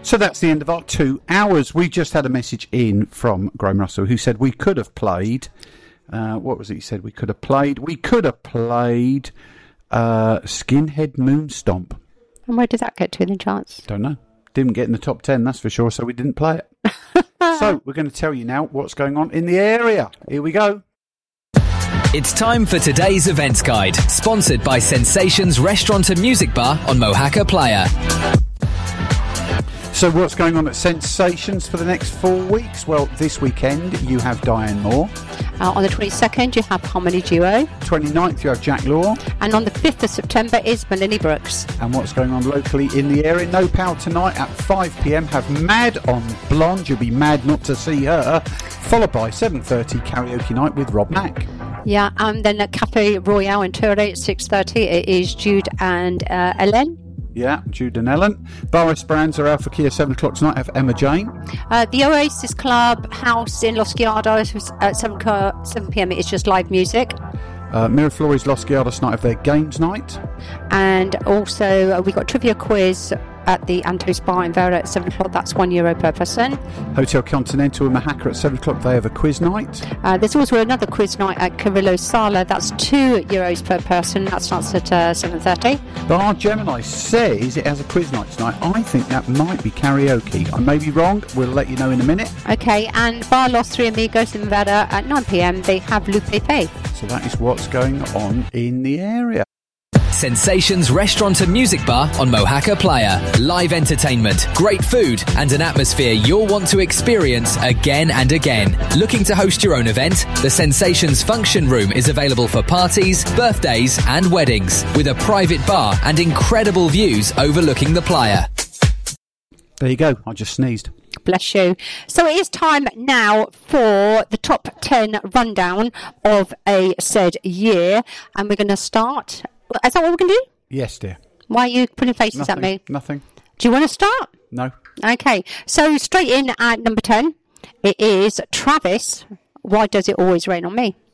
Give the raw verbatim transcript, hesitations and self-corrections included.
So that's the end of our two hours. We just had a message in from Graham Russell who said we could have played. Uh, what was it he said we could have played? We could have played uh, Skinhead Moonstomp. And where did that get to in the charts? Don't know. Didn't get in the top ten, that's for sure, so we didn't play it. So we're going to tell you now what's going on in the area. Here we go. It's time for today's events guide, sponsored by Sensations Restaurant and Music Bar on Mohaca Playa. So what's going on at Sensations for the next four weeks? Well, this weekend you have Diane Moore. Uh, on the twenty-second, you have Harmony Duo. twenty-ninth, you have Jack Law. And on the fifth of September is Melanie Brooks. And what's going on locally in the area? No Power tonight at five p.m. Have Mad on Blonde. You'll be mad not to see her. Followed by seven thirty karaoke night with Rob Mack. Yeah, and then at Cafe Royale in Touré at six thirty, it is Jude and uh, Ellen. Yeah, Jude and Ellen. Bar Esperanza, Alpha Kia, seven o'clock tonight, have Emma Jane. Uh, the Oasis Club House in Los Guiados at seven p.m. It's just live music. Uh, Miraflores Los Guiados night of their games night. And also uh, we got trivia quiz at the Antos Bar in Vera at seven o'clock. That's one euro per person. Hotel Continental in Mohaca at seven o'clock. They have a quiz night. Uh, there's also another quiz night at Carrillo Sala. That's two euros per person. That starts at uh, seven thirty. Bar Gemini says it has a quiz night tonight. I think that might be karaoke. I may be wrong. We'll let you know in a minute. Okay, and Bar Los Three Amigos in Vera at nine p.m. They have Lupe Pay. So that is what's going on in the area. Sensations Restaurant and Music Bar on Mohaca Playa. Live entertainment, great food, and an atmosphere you'll want to experience again and again. Looking to host your own event? The Sensations Function Room is available for parties, birthdays, and weddings, with a private bar and incredible views overlooking the playa. There you go. I just sneezed. Bless you. So it is time now for the top ten rundown of a said year. And we're going to start. Is that what we're going to do? Yes, dear. Why are you putting faces Nothing, at me? Nothing. Do you want to start? No. Okay. So straight in at number ten, it is Travis. Why Does It Always Rain on Me?